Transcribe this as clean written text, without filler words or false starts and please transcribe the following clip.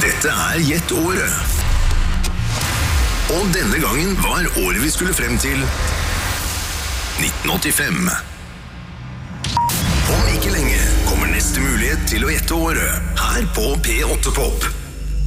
Dette Gjett året. Og denne gangen var året vi skulle frem til 1985. Om ikke lenge kommer neste mulighet til å gjette året her på P8 Pop.